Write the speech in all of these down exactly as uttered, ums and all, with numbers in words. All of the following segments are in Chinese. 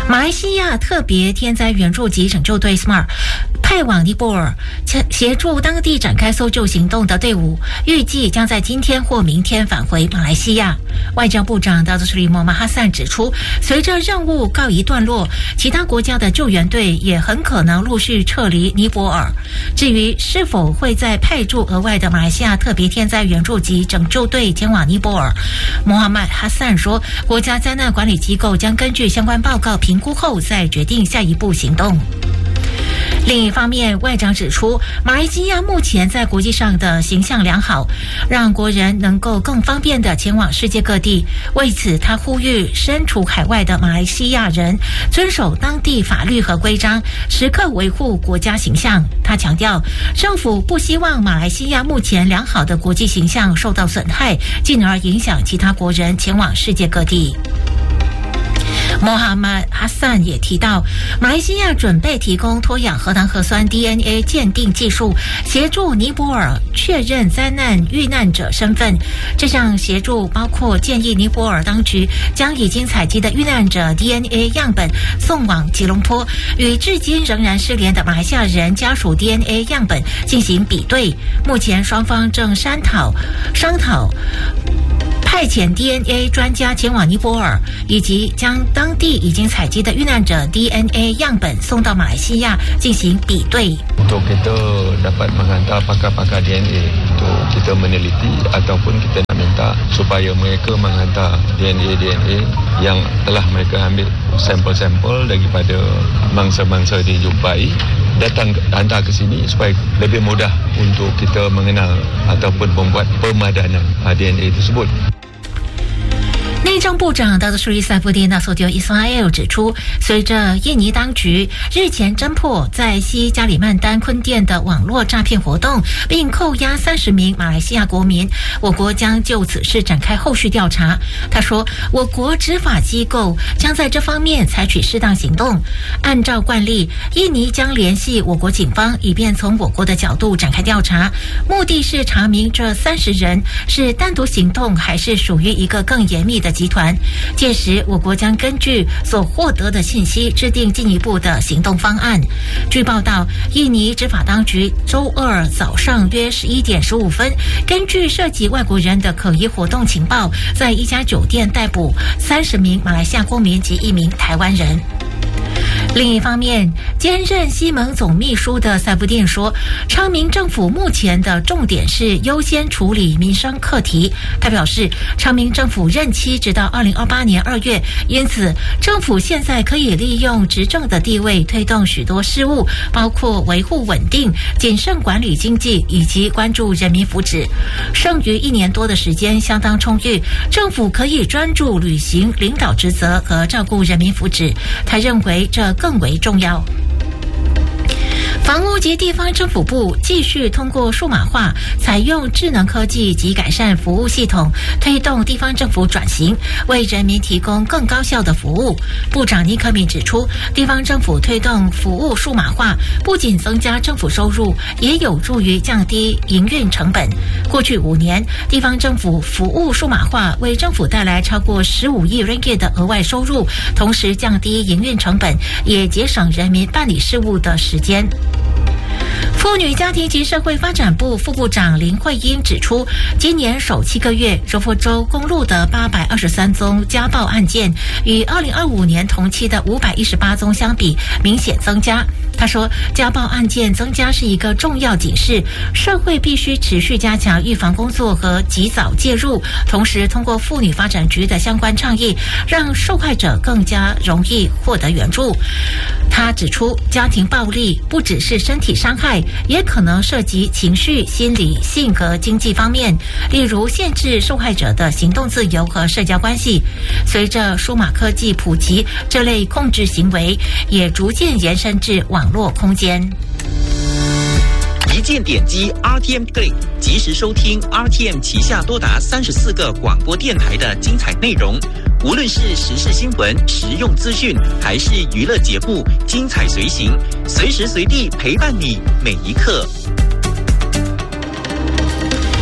马来西亚特别天灾援助及拯救队 S M A R T 派往尼泊尔协助当地展开搜救行动的队伍，预计将在今天或明天返回马来西亚。外交部长达祖斯里莫马哈散指出，随着任务告一段落，其他国家的救援队也很可能陆续撤离尼泊尔。至于是否会再派驻额外的马来西亚特别天灾援助及拯救队前往尼泊尔，莫哈迈哈散说，国家灾难管理机构将根据相关报告评估后再决定下一步行动。另一方面，外长指出，马来西亚目前在国际上的形象良好，让国人能够更方便地前往世界各地。为此，他呼吁身处海外的马来西亚人遵守当地法律和规章，时刻维护国家形象。他强调，政府不希望马来西亚目前良好的国际形象受到损害，进而影响其他国人前往世界各地。莫哈迈哈散也提到，马来西亚准备提供脱氧核糖核酸 D N A 鉴定技术，协助尼泊尔确认灾难遇难者身份。这项协助包括建议尼泊尔当局将已经采集的遇难者 D N A 样本送往吉隆坡，与至今仍然失联的马来西亚人家属 D N A 样本进行比对。目前双方正商讨商讨派遣 D N A 专家前往尼泊尔，以及将当地已经采集的遇难者 D N A 样本送到马来西亚进行比对。 Untuk kita dapat menghantar pakar-pakar D N A untuk kita meneliti ataupun kita nak minta supaya mereka menghantar D N A-D N A yang telah mereka ambil sampel-sampel daripada mangsa-mangsa dijumpai datang hantar ke sini supaya lebih mudah untuk kita mengenal ataupun membuat pemadanan D N A tersebut。 内政部长达德舒里塞夫丁纳索丢伊斯拉埃尔指出，随着印尼当局日前侦破在西加里曼丹坤甸的网络诈骗活动，并扣押三十名马来西亚国民，我国将就此事展开后续调查。他说，我国执法机构将在这方面采取适当行动。按照惯例，印尼将联系我国警方，以便从我国的角度展开调查，目的是查明这三十人是单独行动，还是属于一个更严密的集团。届时，我国将根据所获得的信息，制定进一步的行动方案。据报道，印尼执法当局周二早上约十一点十五分，根据涉及外国人的可疑活动情报，在一家酒店逮捕三十名马来西亚公民及一名台湾人。另一方面，兼任西盟总秘书的塞布丁说，昌明政府目前的重点是优先处理民生课题。他表示，昌明政府任期直到二零二八年二月，因此政府现在可以利用执政的地位推动许多事务，包括维护稳定、谨慎管理经济以及关注人民福祉。剩余一年多的时间相当充裕，政府可以专注履行领导职责和照顾人民福祉。他认为这更为重要。房屋及地方政府部继续通过数码化、采用智能科技及改善服务系统，推动地方政府转型，为人民提供更高效的服务。部长尼克敏指出，地方政府推动服务数码化，不仅增加政府收入，也有助于降低营运成本。过去五年，地方政府服务数码化为政府带来超过十五亿 ringgit 的额外收入，同时降低营运成本，也节省人民办理事务的时间。妇女家庭及社会发展部副部长林慧英指出，今年首七个月，柔佛州公路的八百二十三宗家暴案件，与二零二五年同期的五百一十八宗相比，明显增加。他说，家暴案件增加是一个重要警示，社会必须持续加强预防工作和及早介入，同时通过妇女发展局的相关倡议，让受害者更加容易获得援助。他指出，家庭暴力不只是身体伤害，也可能涉及情绪、心理、性和经济方面，例如限制受害者的行动自由和社交关系。随着数码科技普及，这类控制行为也逐渐延伸至网络空间。 一键点击 R T M Click， 及时收听 R T M 旗下多达三十四个广播电台的精彩内容。无论是时事新闻、实用资讯，还是娱乐节目，精彩随行，随时随地陪伴你每一刻。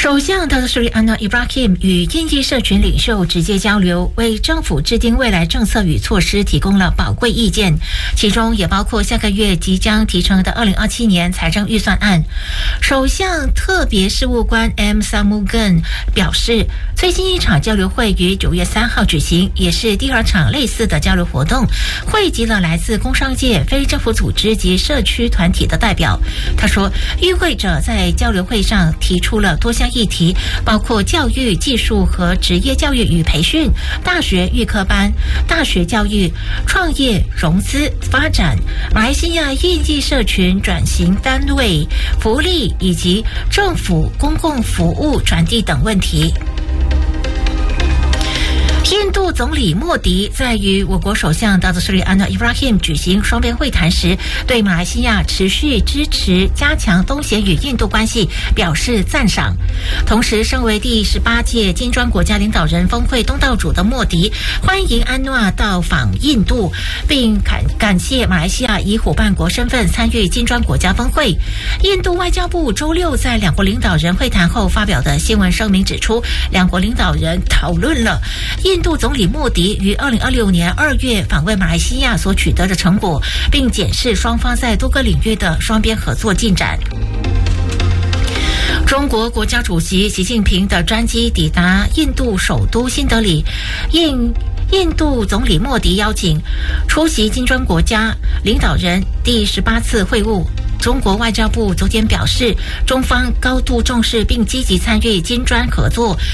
首相达斯里安诺伊布拉希姆与印裔社群领袖直接交流，为政府制定未来政策与措施提供了宝贵意见，其中也包括下个月即将提呈的二零二七年财政预算案。首相特别事务官 M. Samugan 表示，最新一场交流会于九月三号举行，也是第二场类似的交流活动，汇集了来自工商界、非政府组织及社区团体的代表。他说，与会者在交流会上提出了多项议题，包括教育、技术和职业教育与培训、大学预科班、大学教育、创业、融资发展、马来西亚印裔社群转型单位、福利以及政府公共服务传递等问题。印度总理莫迪在与我国首相达斯里安诺伊布拉希姆举行双边会谈时，对马来西亚持续支持加强东协与印度关系表示赞赏。同时，身为第十八届金砖国家领导人峰会东道主的莫迪欢迎安诺到访印度，并感感谢马来西亚以伙伴国身份参与金砖国家峰会。印度外交部周六在两国领导人会谈后发表的新闻声明指出，两国领导人讨论了印度总理莫迪于二零二六年二月访问马来西亚所取得的成果，并检视双方在多个领域的双边合作进展。中国国家主席习近平的专机抵达印度首都新德里，应印度总理莫迪邀请，出席金砖国家领导人第十八次会晤。中国外交部昨天表示，中方高度重视并积极参与金砖合作，